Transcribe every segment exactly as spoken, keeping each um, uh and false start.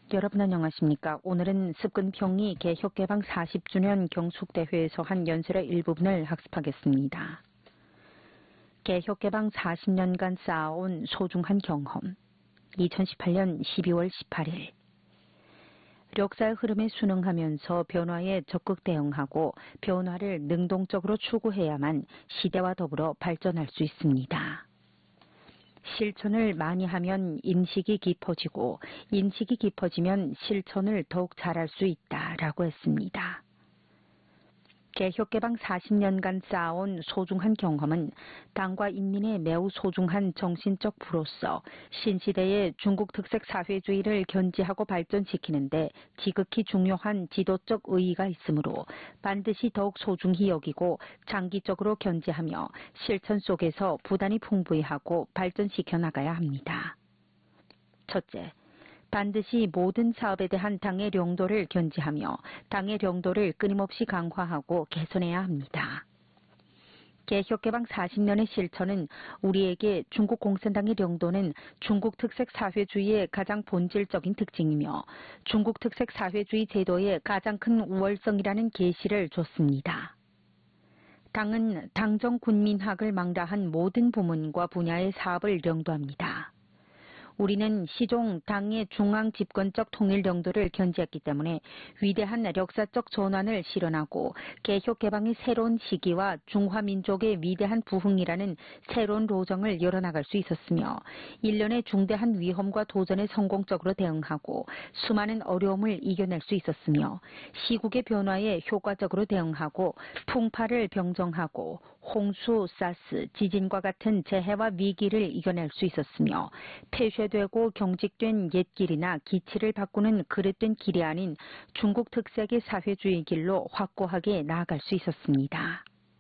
여러분 안녕하십니까. 오늘은 습근평이 개혁개방 사십 주년 경축대회에서 한 연설의 일부분을 학습하겠습니다. 개혁개방 사십 년간 쌓아온 소중한 경험. 이천십팔 년 십이월 십팔일. 역사의 흐름에 순응하면서 변화에 적극 대응하고 변화를 능동적으로 추구해야만 시대와 더불어 발전할 수 있습니다. 실천을 많이 하면 인식이 깊어지고 인식이 깊어지면 실천을 더욱 잘할 수 있다라고 했습니다. 개혁개방 사십 년간 쌓아온 소중한 경험은 당과 인민의 매우 소중한 정신적 부로서 신시대의 중국 특색 사회주의를 견지하고 발전시키는 데 지극히 중요한 지도적 의의가 있으므로 반드시 더욱 소중히 여기고 장기적으로 견지하며 실천 속에서 부단히 풍부히 하고 발전시켜 나가야 합니다. 첫째, 반드시 모든 사업에 대한 당의령도를 견지하며 당의령도를 끊임없이 강화하고 개선해야 합니다. 개혁개방 사십 년의 실천은 우리에게 중국 공산당의령도는 중국 특색 사회주의의 가장 본질적인 특징이며 중국 특색 사회주의 제도의 가장 큰 우월성이라는 계시를 줬습니다. 당은 당정 군민학을 망라한 모든 부문과 분야의 사업을령도합니다. 우리는 시종 당의 중앙 집권적 통일령도를 견지했기 때문에 위대한 역사적 전환을 실현하고 개혁 개방의 새로운 시기와 중화민족의 위대한 부흥이라는 새로운 로정을 열어나갈 수 있었으며 일련의 중대한 위험과 도전에 성공적으로 대응하고 수많은 어려움을 이겨낼 수 있었으며 시국의 변화에 효과적으로 대응하고 풍파를 병정하고 홍수, 사스, 지진과 같은 재해와 위기를 이겨낼 수 있었으며 폐쇄되고 경직된 옛길이나 기치를 바꾸는 그릇된 길이 아닌 중국 특색의 사회주의 길로 확고하게 나아갈 수 있었습니다.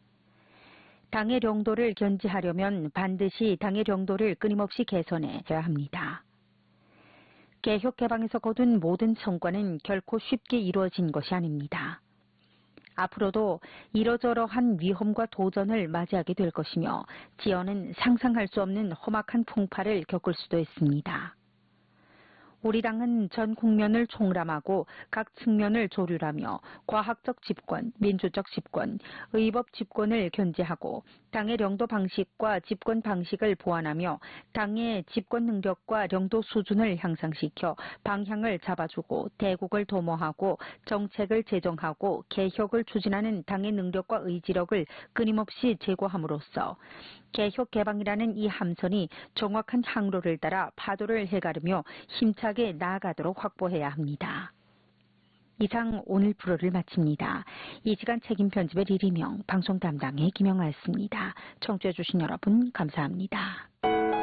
당의령도를 견지하려면 반드시 당의령도를 끊임없이 개선해야 합니다. 개혁 개방에서 거둔 모든 성과는 결코 쉽게 이루어진 것이 아닙니다. 앞으로도 이러저러한 위험과 도전을 맞이하게 될 것이며 지연은 상상할 수 없는 험악한 풍파를 겪을 수도 있습니다. 우리 당은 전 국면을 총람하고 각 측면을 조율하며 과학적 집권, 민주적 집권, 의법 집권을 견지하고 당의령도 방식과 집권 방식을 보완하며 당의 집권 능력과령도 수준을 향상시켜 방향을 잡아주고 대국을 도모하고 정책을 제정하고 개혁을 추진하는 당의 능력과 의지력을 끊임없이 제고함으로써 개혁 개방이라는 이 함선이 정확한 항로를 따라 파도를 해가르며 힘차게 나아가도록 확보해야 합니다. 이상 오늘 프로를 마칩니다. 이 시간 책임 편집의 리리명, 방송 담당의 김영아였습니다. 청취해 주신 여러분 감사합니다.